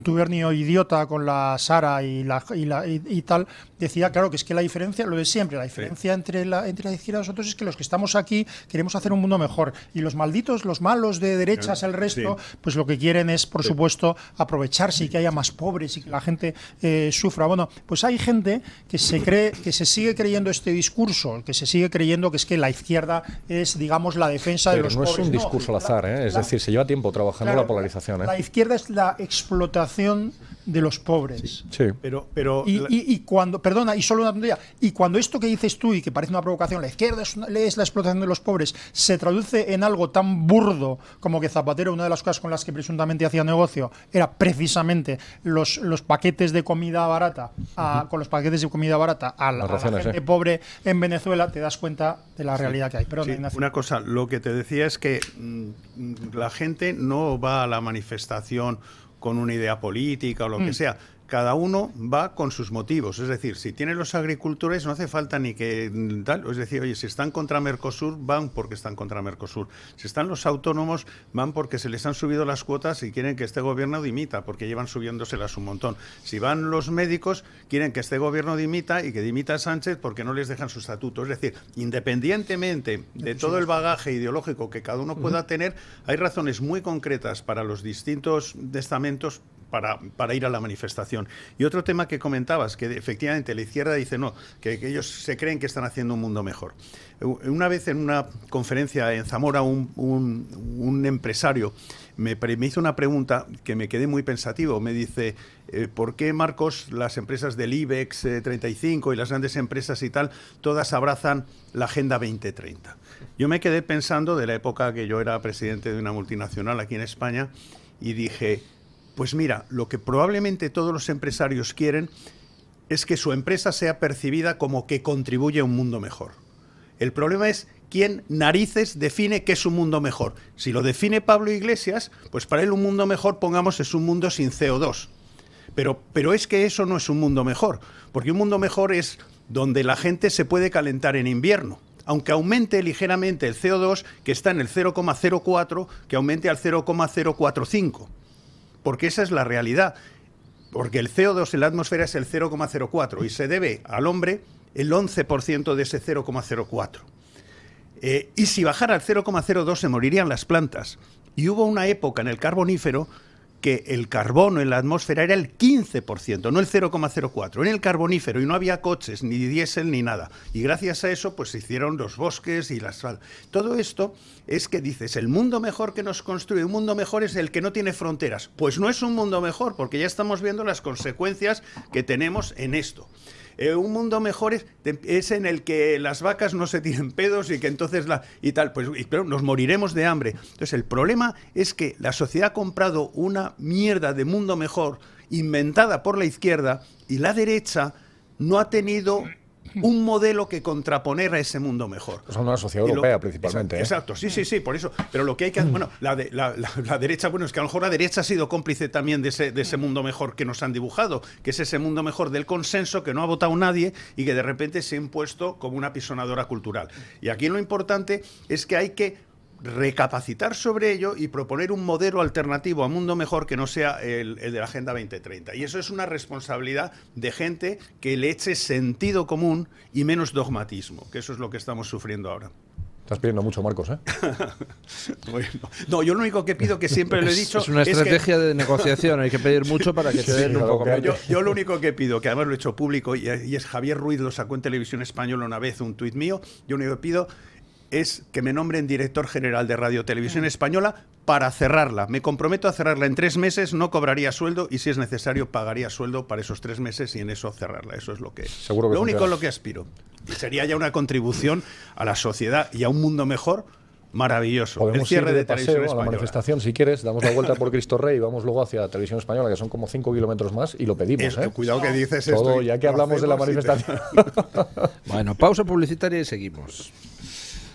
tubernio idiota con la Sara y tal, decía, claro, que es que la diferencia, lo de siempre, la diferencia entre la izquierda y nosotros es que los que estamos aquí queremos hacer un mundo mejor, y los malditos, los malos de derechas, el resto, pues lo que quieren es, por supuesto, aprovecharse y que haya más pobres y que la gente sufra. Bueno, pues hay gente que se sigue creyendo este discurso, que se sigue creyendo que es que la izquierda es, digamos, la defensa de los pobres. Pero no es un discurso al azar, es decir, se lleva tiempo trabajando la polarización. La izquierda es la explotación de los pobres. Sí. Y cuando, perdona, y solo una tontería, y cuando esto que dices tú y que parece una provocación, la izquierda es la explotación de los pobres, se traduce en algo tan burdo como que Zapatero, una de las cosas con las que presuntamente hacía negocio, era precisamente los paquetes de comida barata, con los paquetes de comida barata a la gente pobre en Venezuela, te das cuenta de la realidad que hay. Perdona, una cosa, lo que te decía es que la gente no va a la manifestación con una idea política o lo que sea. Cada uno va con sus motivos. Es decir, si tienen los agricultores, no hace falta ni que tal. Es decir, oye, si están contra Mercosur, van porque están contra Mercosur. Si están los autónomos, van porque se les han subido las cuotas y quieren que este gobierno dimita, porque llevan subiéndoselas un montón. Si van los médicos, quieren que este gobierno dimita y que dimita Sánchez porque no les dejan su estatuto. Es decir, independientemente de todo el bagaje ideológico que cada uno pueda tener, hay razones muy concretas para los distintos estamentos para ir a la manifestación. Y otro tema que comentabas, que efectivamente la izquierda dice no, que ellos se creen que están haciendo un mundo mejor. Una vez en una conferencia en Zamora, un empresario me hizo una pregunta que me quedé muy pensativo. Me dice, ¿por qué, Marcos, las empresas del IBEX 35 y las grandes empresas y tal, todas abrazan la Agenda 2030? Yo me quedé pensando de la época que yo era presidente de una multinacional aquí en España y dije, pues mira, lo que probablemente todos los empresarios quieren es que su empresa sea percibida como que contribuye a un mundo mejor. El problema es quién narices define qué es un mundo mejor. Si lo define Pablo Iglesias, pues para él un mundo mejor, pongamos, es un mundo sin CO2. Pero es que eso no es un mundo mejor, porque un mundo mejor es donde la gente se puede calentar en invierno. Aunque aumente ligeramente el CO2, que está en el 0,04, que aumente al 0,045. Porque esa es la realidad, porque el CO2 en la atmósfera es el 0,04 y se debe al hombre el 11% de ese 0,04. Y si bajara al 0,02 se morirían las plantas. Y hubo una época en el Carbonífero que el carbono en la atmósfera era el 15%, no el 0,04, en el Carbonífero, y no había coches, ni diésel, ni nada. Y gracias a eso, pues se hicieron los bosques y las... Todo esto es que dices, el mundo mejor que nos construye, un mundo mejor es el que no tiene fronteras. Pues no es un mundo mejor, porque ya estamos viendo las consecuencias que tenemos en esto. Un mundo mejor es en el que las vacas no se tiren pedos y que entonces pero nos moriremos de hambre. Entonces el problema es que la sociedad ha comprado una mierda de mundo mejor inventada por la izquierda y la derecha no ha tenido un modelo que contraponer a ese mundo mejor. Es una sociedad europea principalmente. Exacto, sí, por eso. Pero lo que hay que hacer, bueno, la derecha, bueno, es que a lo mejor la derecha ha sido cómplice también de ese mundo mejor que nos han dibujado, que es ese mundo mejor del consenso que no ha votado nadie y que de repente se ha impuesto como una apisonadora cultural. Y aquí lo importante es que hay que recapacitar sobre ello y proponer un modelo alternativo a mundo mejor que no sea el de la Agenda 2030. Y eso es una responsabilidad de gente que le eche sentido común y menos dogmatismo, que eso es lo que estamos sufriendo ahora. Estás pidiendo mucho, Marcos, ¿eh? Bueno, no, yo lo único que pido, que siempre lo he dicho... Es una estrategia de negociación, hay que pedir mucho para que te den un poco más. Yo lo único que pido, que además lo he hecho público, y es Javier Ruiz, lo sacó en Televisión Española una vez, un tuit mío, yo lo único que pido es que me nombren director general de Radio Televisión Española para cerrarla. Me comprometo a cerrarla en 3 meses, no cobraría sueldo y si es necesario pagaría sueldo para esos 3 meses y en eso cerrarla. Eso es lo que Seguro que lo único en lo que aspiro. Y sería ya una contribución a la sociedad y a un mundo mejor maravilloso. Podemos el cierre ir de Televisión paseo Española. A la manifestación, si quieres, damos la vuelta por Cristo Rey y vamos luego hacia Televisión Española, que son como 5 kilómetros más, y lo pedimos. Cuidado que dices todo, esto. ya que hablamos de la manifestación. Bueno, pausa publicitaria y seguimos.